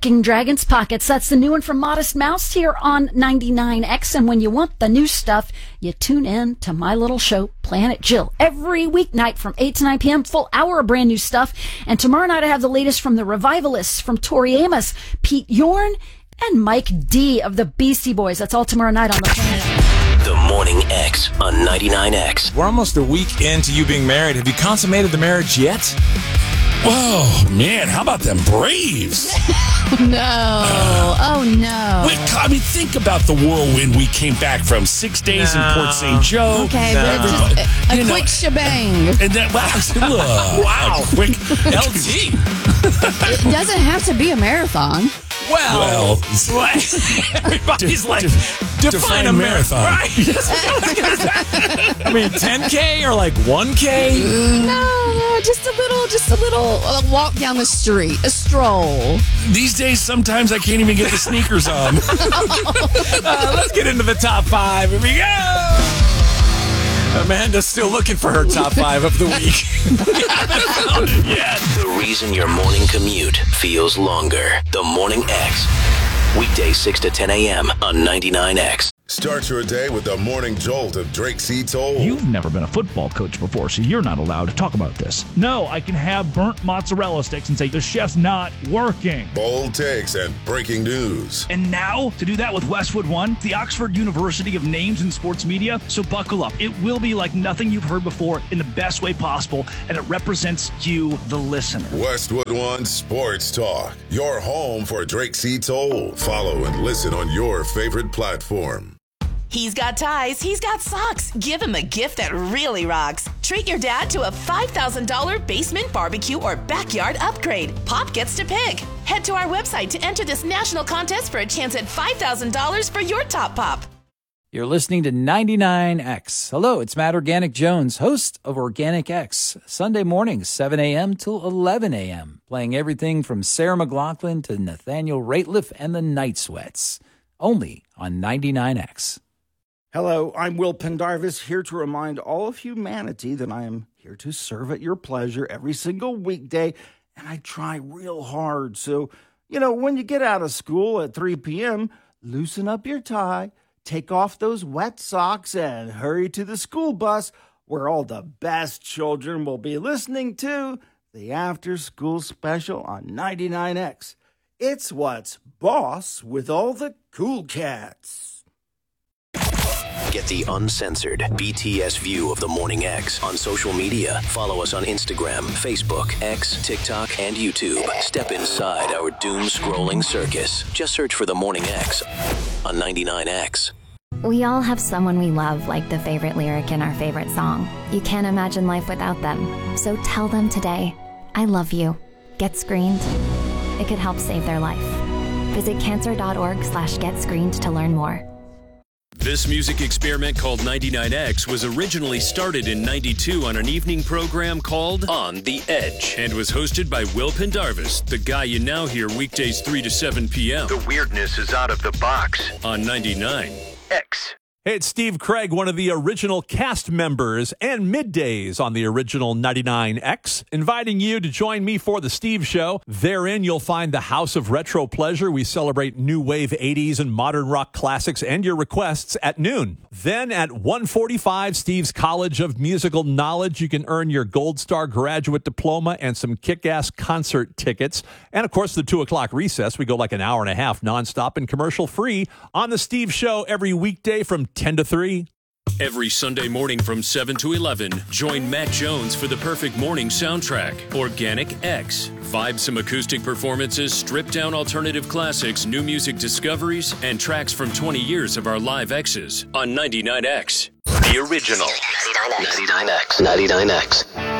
Rocking Dragon's Pockets. That's the new one from Modest Mouse here on 99X. And when you want the new stuff, you tune in to my little show, Planet Jill, every weeknight from 8 to 9 p.m. Full hour of brand new stuff. And tomorrow night I have the latest from the Revivalists, from Tori Amos, Pete Yorn, and Mike D of the Beastie Boys. That's all tomorrow night on the Planet. The Morning X on 99X. We're almost a week into you being married. Have you consummated the marriage yet? Whoa, man, how about them Braves? No. Oh, no. Wait, I mean, think about the whirlwind we came back from. 6 days in Port St. Joe. Okay, but it's just a quick shebang. And then, wow. A quick LT. It doesn't have to be a marathon. Well, everybody's like, define a marathon. Right? I mean, 10K or like 1K? No, just a little walk down the street, a stroll. These days, sometimes I can't even get the sneakers on. Let's get into the top 5. Here we go. Amanda's still looking for her top 5 of the week. We haven't found it yet. The reason your morning commute feels longer. The Morning X. Weekdays 6 to 10 a.m. on 99X. Start your day with the morning jolt of Drake C. Toll. You've never been a football coach before, so you're not allowed to talk about this. No, I can have burnt mozzarella sticks and say, the chef's not working. Bold takes and breaking news. And now, to do that with Westwood One, the Oxford University of Names in Sports Media, so buckle up. It will be like nothing you've heard before in the best way possible, and it represents you, the listener. Westwood One Sports Talk, your home for Drake C. Toll. Follow and listen on your favorite platform. He's got ties, he's got socks. Give him a gift that really rocks. Treat your dad to a $5,000 basement barbecue or backyard upgrade. Pop gets to pick. Head to our website to enter this national contest for a chance at $5,000 for your top pop. You're listening to 99X. Hello, it's Matt Organic Jones, host of Organic X. Sunday mornings, 7 a.m. till 11 a.m. Playing everything from Sarah McLachlan to Nathaniel Rateliff and the Night Sweats. Only on 99X. Hello, I'm Will Pendarvis, here to remind all of humanity that I am here to serve at your pleasure every single weekday, and I try real hard. So, when you get out of school at 3 p.m., loosen up your tie, take off those wet socks, and hurry to the school bus, where all the best children will be listening to the after-school special on 99X. It's what's boss with all the cool cats. Get the uncensored BTS view of the Morning X on social media. Follow us on Instagram, Facebook, X, TikTok, and YouTube. Step inside our doom-scrolling circus. Just search for the Morning X on 99X. We all have someone we love, like the favorite lyric in our favorite song. You can't imagine life without them. So tell them today, I love you. Get screened. It could help save their life. Visit cancer.org/getscreened to learn more. This music experiment called 99X was originally started in 92 on an evening program called On the Edge and was hosted by Will Pendarvis, the guy you now hear weekdays 3 to 7 p.m. The weirdness is out of the box. On 99X. Hey, it's Steve Craig, one of the original cast members and middays on the original 99X, inviting you to join me for The Steve Show. Therein, you'll find the House of Retro Pleasure. We celebrate new wave 80s and modern rock classics and your requests at noon. Then at 1:45, Steve's College of Musical Knowledge. You can earn your Gold Star graduate diploma and some kick-ass concert tickets. And, of course, the 2 o'clock recess. We go like an hour and a half nonstop and commercial-free on The Steve Show every weekday from 10 to 3. Every Sunday morning from 7 to 11, join Matt Jones for the perfect morning soundtrack, Organic X. Vibe some acoustic performances, stripped-down alternative classics, new music discoveries, and tracks from 20 years of our live X's on 99X. The original 99X. 99X.